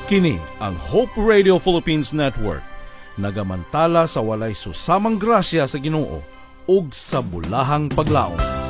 Kini ang Hope Radio Philippines Network. Nagamantala sa walay susamang grasya sa Ginoo ug sa bulahang paglaom.